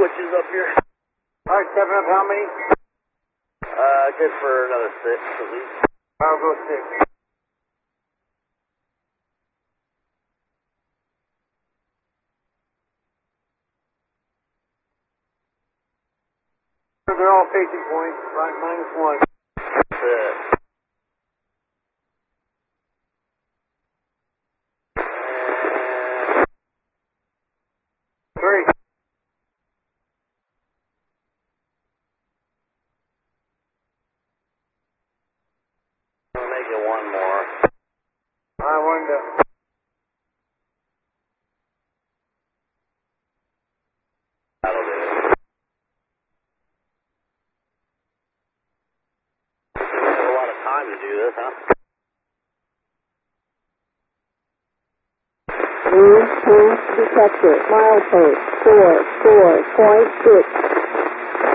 switches up here. All right, 7 up, how many? Good for another 6 at least. I'll go 6. They're all facing points, right, -1. That's it. And 3. I'll make it 1 more. I wonder. That'll do it. A lot of time to do this, huh? New detector, milepost 4.6.